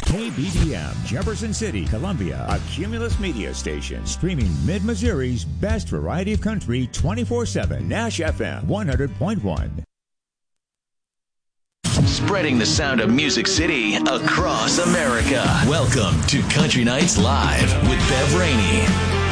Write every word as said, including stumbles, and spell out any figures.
K B D M, Jefferson City, Columbia, a Cumulus media station, streaming Mid-Missouri's best variety of country twenty-four seven. Nash F M one hundred point one. Spreading the sound of Music City across America. Welcome to Country Nights Live with Bev Rainey.